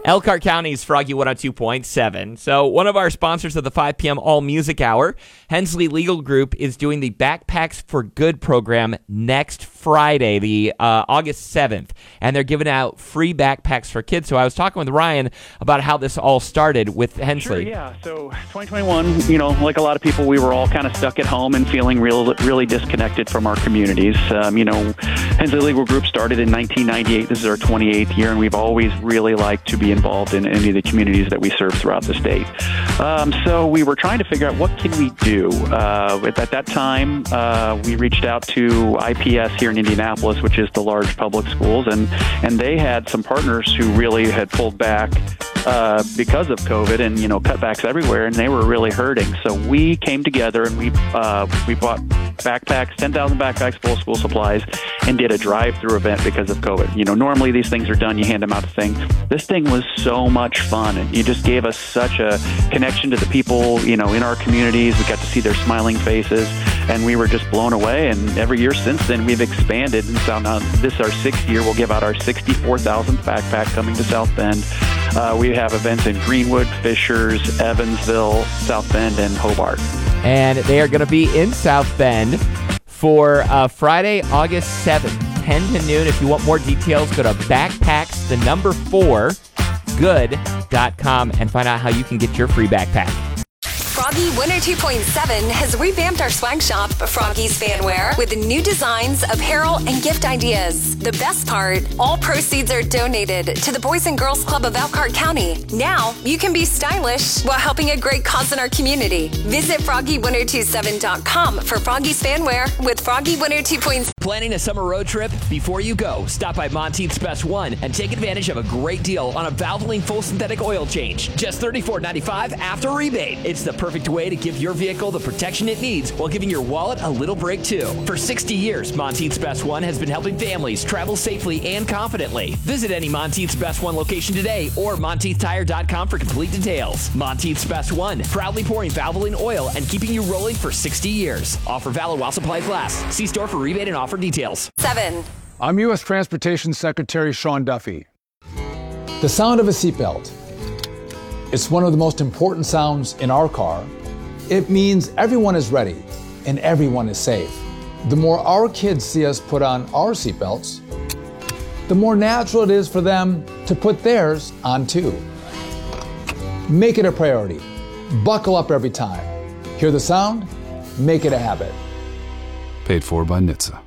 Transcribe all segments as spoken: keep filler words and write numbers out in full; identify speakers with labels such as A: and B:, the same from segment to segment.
A: Elkhart County's Froggy one oh two point seven. So one of our sponsors of the five p.m. All Music Hour, Hensley Legal Group, is doing the Backpacks for Good program next Friday, the uh, August seventh, and they're giving out free backpacks for kids. So I was talking with Ryan about how this all started with Hensley.
B: Sure, yeah. So twenty twenty-one, you know, like a lot of people, we were all kind of stuck at home and feeling real, really disconnected from our communities. Um, you know, Hensley Legal Group started in nineteen ninety-eight. This is our twenty-eighth year, and we've always really liked to be involved in any of the communities that we serve throughout the state. Um, so we were trying to figure out what can we do. Uh, at, at that time, uh, we reached out to I P S here in Indianapolis, which is the large public schools, and, and they had some partners who really had pulled back uh, because of COVID and, you know, cutbacks everywhere, and they were really hurting. So we came together and we uh, we bought backpacks, ten thousand backpacks full of school supplies, and did a drive-through event because of COVID. You know, normally these things are done, you hand them out to things. This thing was so much fun, and you just gave us such a connection to the people, you know, in our communities. We got to see their smiling faces, and we were just blown away. And every year since then, we've expanded. And so now this is our sixth year. We'll give out our sixty-four thousandth backpack coming to South Bend. Uh, we have events in Greenwood, Fishers, Evansville, South Bend, and Hobart.
A: And they are going to be in South Bend for uh, Friday, August seventh, ten to noon. If you want more details, go to backpacks, the number four, good dot com and find out how you can get your free backpack.
C: Froggy one oh two point seven has revamped our swag shop, Froggy's Fanwear, with new designs, apparel, and gift ideas. The best part, all proceeds are donated to the Boys and Girls Club of Elkhart County. Now, you can be stylish while helping a great cause in our community. Visit froggy one oh two seven dot com for Froggy's Fanwear with Froggy one oh two point seven.
D: Planning a summer road trip? Before you go, stop by Monteith's Best One and take advantage of a great deal on a Valvoline full synthetic oil change. Just thirty-four ninety-five after rebate. It's the perfect way to give your vehicle the protection it needs while giving your wallet a little break too. For sixty years, Monteith's Best One has been helping families travel safely and confidently. Visit any Monteith's Best One location today or monteith tire dot com for complete details. Monteith's Best One, proudly pouring Valvoline oil and keeping you rolling for sixty years. Offer valid while supplies last. See store for rebate and offer details.
C: Seven.
E: I'm U S Transportation Secretary Sean Duffy.
F: The sound of a seatbelt. It's one of the most important sounds in our car. It means everyone is ready and everyone is safe. The more our kids see us put on our seatbelts, the more natural it is for them to put theirs on too. Make it a priority. Buckle up every time. Hear the sound? Make it a habit.
G: Paid for by N H T S A.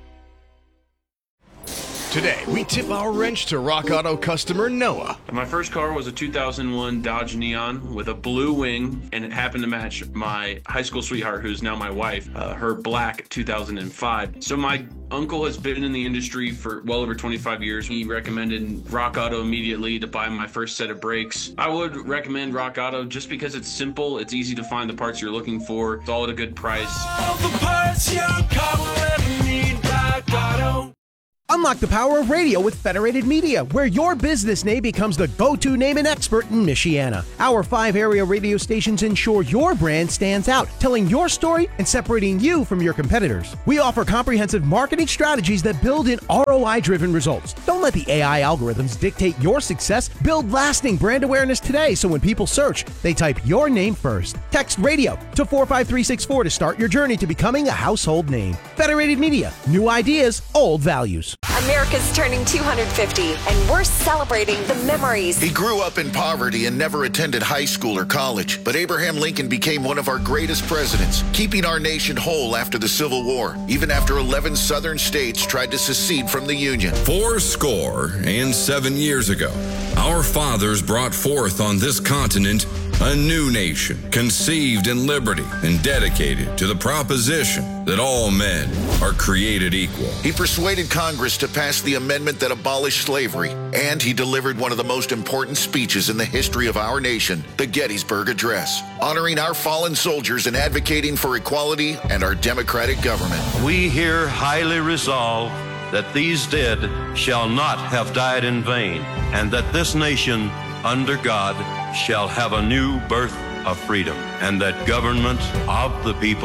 H: Today, we tip our wrench to Rock Auto customer Noah.
I: My first car was a two thousand one Dodge Neon with a blue wing, and it happened to match my high school sweetheart, who's now my wife, uh, her black two thousand five. So my uncle has been in the industry for well over twenty-five years. He recommended Rock Auto immediately to buy my first set of brakes. I would recommend Rock Auto just because it's simple, it's easy to find the parts you're looking for, it's all at a good price.
J: All the parts your car will ever need, Rock Auto.
K: Unlock the power of radio with Federated Media, where your business name becomes the go-to name and expert in Michiana. Our five area radio stations ensure your brand stands out, telling your story and separating you from your competitors. We offer comprehensive marketing strategies that build in R O I-driven results. Don't let the A I algorithms dictate your success. Build lasting brand awareness today so when people search, they type your name first. Text radio to four five three six four to start your journey to becoming a household name. Federated Media, new ideas, old values.
C: America's turning two hundred fifty, and we're celebrating the memories.
L: He grew up in poverty and never attended high school or college, but Abraham Lincoln became one of our greatest presidents, keeping our nation whole after the Civil War, even after eleven southern states tried to secede from the Union.
M: Four score and seven years ago, our fathers brought forth on this continent a new nation, conceived in liberty and dedicated to the proposition that all men are created equal.
L: He persuaded Congress to pass the amendment that abolished slavery, and he delivered one of the most important speeches in the history of our nation, the Gettysburg Address, honoring our fallen soldiers and advocating for equality and our democratic government.
N: We here highly resolve that these dead shall not have died in vain, and that this nation, under God, shall have a new birth of freedom, and that government of the people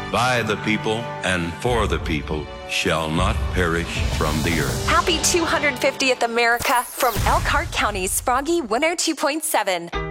N: by the people, and for the people, shall not perish from the earth.
C: Happy two hundred fiftieth America from Elkhart County's Froggy one oh two point seven.